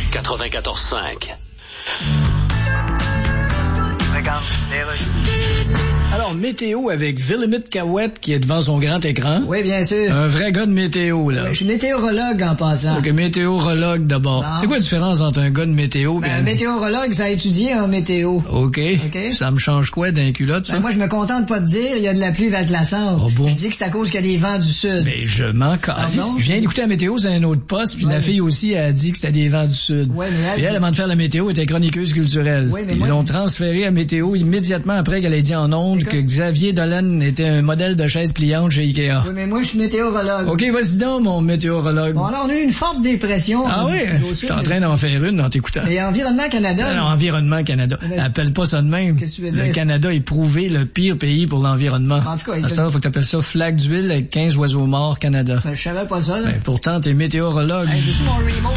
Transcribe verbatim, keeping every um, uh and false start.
quatre-vingt-quatorze cinq. Alors, météo avec Villemit Cahouette qui est devant son grand écran. Oui, bien sûr. Un vrai gars de météo, là. Je suis météorologue en passant. OK, météorologue d'abord. Non. C'est quoi la différence entre un gars de météo et Ben, un... un météorologue, ça a étudié en météo. OK. OK. Ça me change quoi d'un culotte, ça? Ben, moi, je me contente pas de dire, il y a de la pluie verglaçante. Oh bon? Je dis que c'est à cause qu'il y a des vents du sud. Mais je m'en calisse. Pardon? Je viens d'écouter la météo sur un autre poste, puis Ouais, la mais- fille aussi a dit que c'était des vents du sud. Ouais, mais elle- Et elle, avant de faire la météo, était chroniqueuse culturelle. Ouais, mais Ils moi- l'ont transférée à météo immédiatement après qu'elle ait dit en ondes D'accord. que Xavier Dolan était un modèle de chaise pliante chez Ikea. Oui, mais moi, je suis météorologue. OK, vas-y donc, mon météorologue. Bon, alors, on a eu une forte dépression. Ah oui? Au Je sud, suis en train d'en faire une en t'écoutant. mais Environnement Canada. Alors, Environnement Canada. Mais- Appelle pas ça de même. Qu'est-ce que tu veux Le dire? Canada est prouvé le pire pays pour l'environnement. En tout cas, à il ce se- temps, faut que t'appelles ça flaque d'huile avec quinze oiseaux morts Canada. Ben, je savais pas ça, là. Ben, pourtant, t'es météorologue. Hey, veux-tu mon remote?